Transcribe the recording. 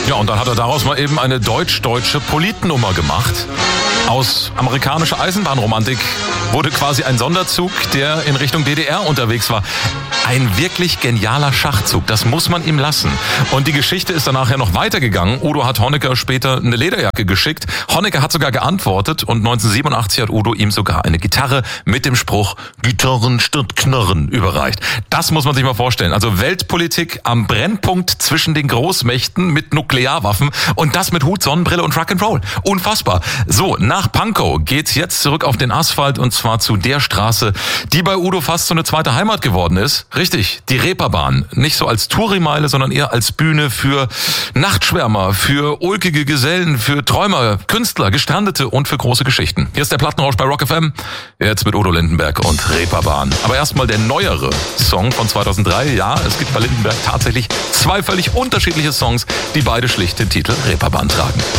Ja, und dann hat er daraus mal eben eine deutsch-deutsche Politnummer gemacht. Aus amerikanischer Eisenbahnromantik wurde quasi ein Sonderzug, der in Richtung DDR unterwegs war. Ein wirklich genialer Schachzug, das muss man ihm lassen. Und die Geschichte ist danach ja noch weitergegangen. Udo hat Honecker später eine Lederjacke geschickt. Honecker hat sogar geantwortet und 1987 hat Udo ihm sogar eine Gitarre mit dem Spruch Gitarren statt Knarren überreicht. Das muss man sich mal vorstellen. Also Weltpolitik am Brennpunkt zwischen den Großmächten mit Nuklearwaffen und das mit Hut, Sonnenbrille und Rock'n'Roll. Unfassbar. So, nach Pankow geht's jetzt zurück auf den Asphalt und zwar zu der Straße, die bei Udo fast so eine zweite Heimat geworden ist. Richtig, die Reeperbahn. Nicht so als Tourimeile, sondern eher als Bühne für Nachtschwärmer, für ulkige Gesellen, für Träumer, Künstler, Gestrandete und für große Geschichten. Hier ist der Plattenrausch bei Rock FM, jetzt mit Udo Lindenberg und Reeperbahn. Aber erstmal der neuere Song von 2003. Ja, es gibt bei Lindenberg tatsächlich zwei völlig unterschiedliche Songs, die beide schlicht den Titel Reeperbahn tragen.